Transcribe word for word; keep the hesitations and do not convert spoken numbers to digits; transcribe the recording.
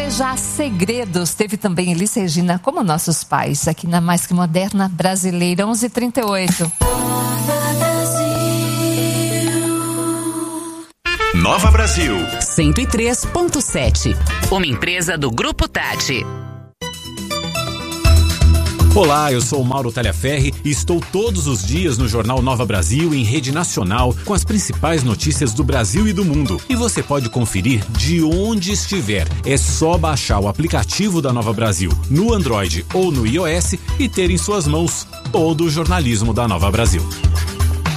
já Segredos. Teve também Elis Regina, Como Nossos Pais, aqui na Mais Que Moderna Brasileira, onze e trinta e oito. Nova Brasil. cento e três ponto sete. Uma empresa do Grupo Tati. Olá, eu sou o Mauro Talhaferri e estou todos os dias no Jornal Nova Brasil em rede nacional com as principais notícias do Brasil e do mundo. E você pode conferir de onde estiver. É só baixar o aplicativo da Nova Brasil no Android ou no iOS e ter em suas mãos todo o jornalismo da Nova Brasil.